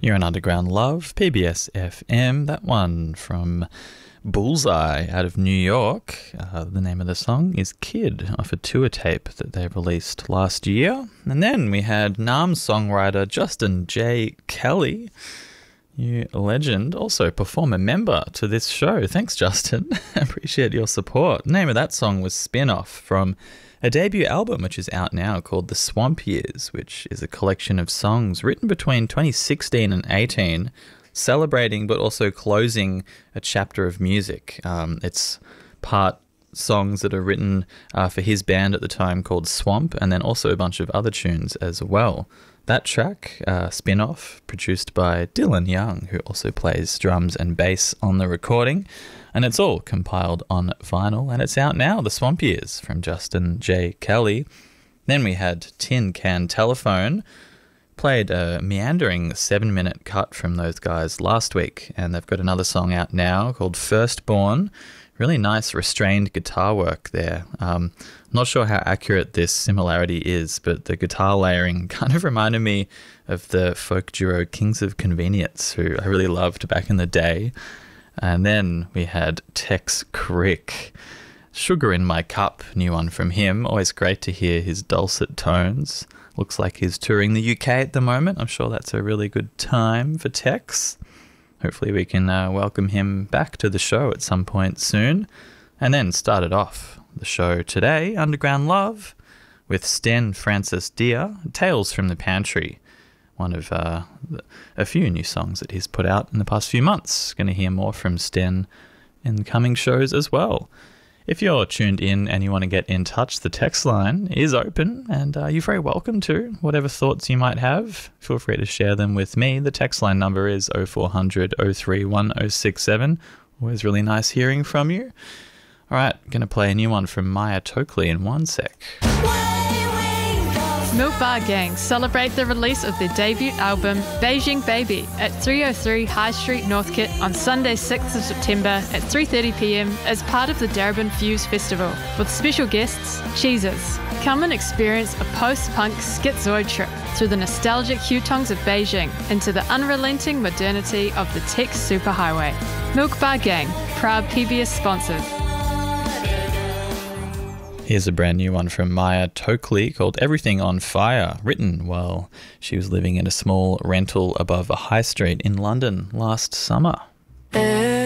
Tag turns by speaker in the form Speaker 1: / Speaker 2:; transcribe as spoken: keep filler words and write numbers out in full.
Speaker 1: You're an Underground Love, P B S F M. That one from Bullseye out of New York. Uh, the name of the song is Kid, off a tour tape that they released last year. And then we had Naarm songwriter Justin J. Kelly, you legend, also performer member to this show. Thanks, Justin. Appreciate your support. The name of that song was Spin-Off from a debut album which is out now called The Swamp Years, which is a collection of songs written between twenty sixteen and eighteen, celebrating but also closing a chapter of music. Um, it's part songs that are written uh, for his band at the time called Swamp, and then also a bunch of other tunes as well. That track, uh, Spin-Off, produced by Dylan Young, who also plays drums and bass on the recording, and it's all compiled on vinyl, and it's out now, The Swamp Years, from Justin J. Kelly. Then we had Tin Can Telephone, played a meandering seven-minute cut from those guys last week, and they've got another song out now called Firstborn. Really nice restrained guitar work there. Um, I'm not sure how accurate this similarity is, but the guitar layering kind of reminded me of the folk duo Kings of Convenience, who I really loved back in the day. And then we had Tex Crick, Sugar in My Cup, new one from him. Always great to hear his dulcet tones. Looks like he's touring the U K at the moment. I'm sure that's a really good time for Tex. Hopefully we can uh, welcome him back to the show at some point soon. And then started off the show today, Underground Love, with Sten Francis Deer, Tales from the Pantry, one of uh, a few new songs that he's put out in the past few months. Going to hear more from Sten in coming shows as well. If you're tuned in and you want to get in touch, the text line is open, and uh, you're very welcome to. Whatever thoughts you might have, feel free to share them with me. The text line number is oh four hundred, oh three one, oh six seven. Always really nice hearing from you. All right, going to play a new one from Maya Tokley in one sec.
Speaker 2: Milk Bar Gang celebrate the release of their debut album, Beijing Baby, at three oh three High Street, Northcote on Sunday sixth of September at three thirty p m as part of the Darebin Fuse Festival, with special guests, Cheeses. Come and experience a post-punk schizoid trip through the nostalgic hutongs of Beijing into the unrelenting modernity of the tech superhighway. Milk Bar Gang, proud P B S sponsors.
Speaker 1: Here's a brand new one from Maya Tokley called Everything on Fire, written while she was living in a small rental above a high street in London last summer.